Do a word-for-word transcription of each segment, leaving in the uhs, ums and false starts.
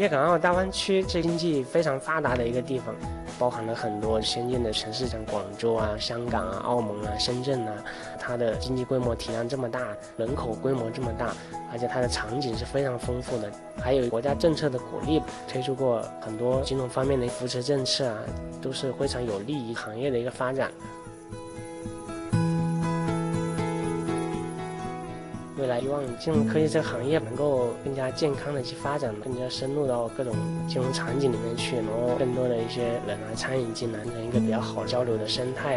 粤港澳大湾区是经济非常发达的一个地方，包含了很多先进的城市，像广州啊、香港啊、澳门啊、深圳啊，它的经济规模体量这么大，人口规模这么大，而且它的场景是非常丰富的，还有国家政策的鼓励，推出过很多金融方面的扶持政策啊，都是非常有利于行业的一个发展。未来希望金融科技这个行业能够更加健康的去发展，更加深入到各种金融场景里面去，然后更多的一些人来参与进来，成一个比较好交流的生态。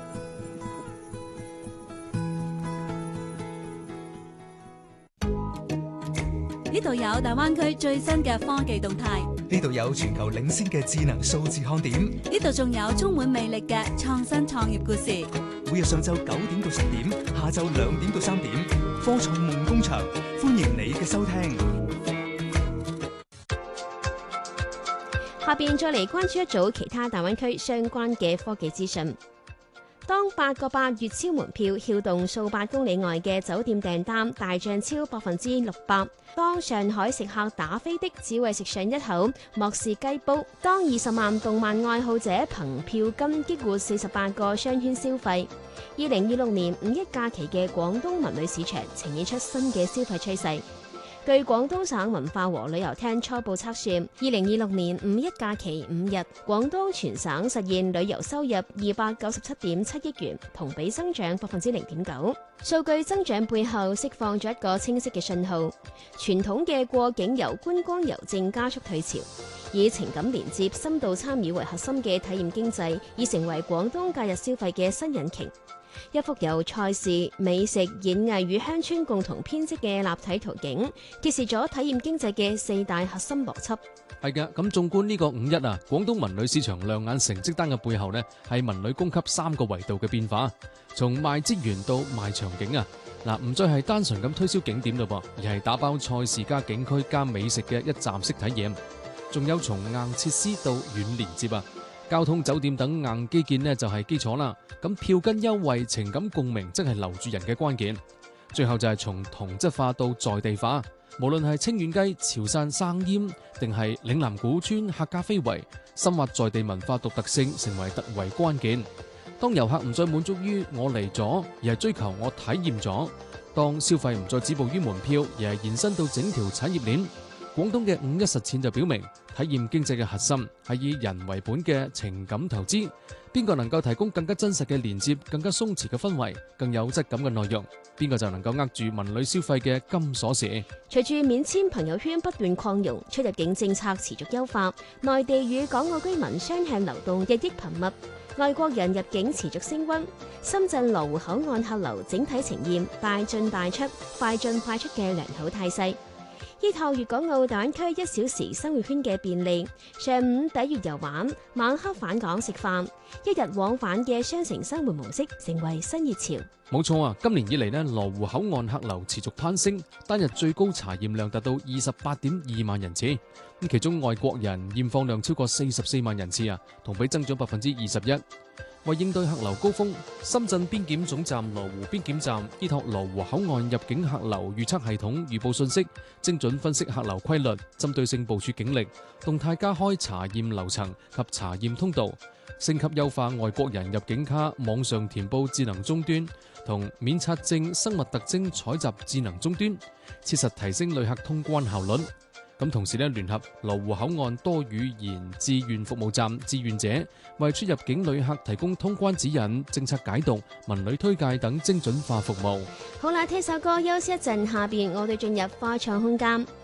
呢度有大灣區最新嘅科技動態， 呢度有全球領先嘅智能數字看點， 呢度仲有充滿魅力嘅創新創業故事。 每日上晝九點到十點，下晝兩點到三點，科創夢工場，歡迎你嘅收聽。 下邊再嚟關注一組其他大灣區相關嘅科技資訊。當八個八月超門票撬動數百公里外嘅酒店訂單大漲超百分之六百，當上海食客打飛的只為食上一口莫氏雞煲，當二十萬動漫愛好者憑票金激活四十八個商圈消費，二零二六年五一假期嘅廣東文旅市場呈現出新嘅消費趨勢。據廣東省文化和旅遊廳初步測算，二零二六年五一假期五日，廣東全省實現旅遊收入二百九十七點七億元，同比增長百分之零點九。數據增長背後釋放咗一個清晰嘅信號，傳統嘅過境遊觀光遊正加速退潮，以情感連接、深度參與為核心嘅體驗經濟，已成為廣東假日消費嘅新引擎。一幅由賽事、美食、演藝與鄉村共同編織嘅立體圖景，揭示咗體驗經濟嘅四大核心邏輯。 係嘅，咁縱觀呢個五一啊，廣東文旅市場亮眼成績單嘅背後呢，係文旅供給三個維度嘅變化，從賣資源到賣場景啊，嗱唔再係單純咁推銷景點嘞噃，而係打包賽事加景區加美食嘅一站式體驗，仲有從硬設施到軟連接啊。交通、酒店等硬基建呢就係基礎啦，咁票根優惠、情感共鳴，即係留住人嘅關鍵。最後就係從同質化到在地化，無論係清遠雞、潮汕生腌，定係嶺南古村客家非遺，深挖在地文化獨特性，成為突圍關鍵。當遊客唔再滿足於我嚟咗，而係追求我體驗咗；當消費唔再止步於門票，而係延伸到整條產業鏈。廣東嘅五一實踐就表明，體驗經濟嘅核心係以人為本嘅情感投資。邊個能夠提供更加真實嘅連接、更加鬆弛嘅氛圍、更有質感嘅內容，邊個就能夠握住文旅消費嘅金鎖匙。 隨住免簽朋友圈不斷擴容，出入境政策持續優化，內地與港澳居民雙向流動日益頻密，外國人入境持續升溫。深圳羅湖口岸客流整體呈現大進大出、快進快出嘅良好態勢。依託粵港澳大灣區一小時生活圈嘅便利，上午抵粵遊玩，晚黑返港食飯，一日往返嘅雙城生活模式成為新熱潮。 冇錯啊！今年以嚟呢，羅湖口岸客流持續攀升，單日最高查驗量達到二十八點二萬人次。咁其中外國人驗放量超過四十四萬人次啊，同比增長百分之二十一。為應對客流高峰，深圳邊檢總站羅湖邊檢站依託羅湖口岸入境客流預測系統預報信息，精準分析客流規律，針對性部署警力，動態加開查驗樓層及查驗通道，升級優化外國人入境卡網上填報智能終端同免冊證生物特徵採集智能終端，切實提升旅客通關效率。咁同時咧，聯合羅湖口岸多語言志願服務站志願者，為出入境旅客提供通關指引、政策解讀、文旅推介等精準化服務。 好啦，聽首歌休息一陣，下邊我哋進入科創空間。